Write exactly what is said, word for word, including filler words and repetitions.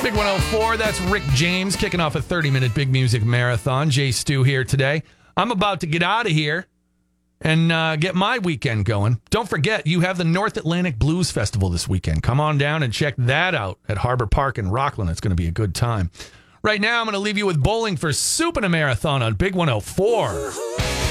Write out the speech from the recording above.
Big one oh four, that's Rick James kicking off a thirty-minute Big Music Marathon. Jay Stu here today. I'm about to get out of here and uh, get my weekend going. Don't forget, you have the North Atlantic Blues Festival this weekend. Come on down and check that out at Harbor Park in Rockland. It's going to be a good time. Right now, I'm going to leave you with Bowling for Soup in a Marathon on Big one oh four.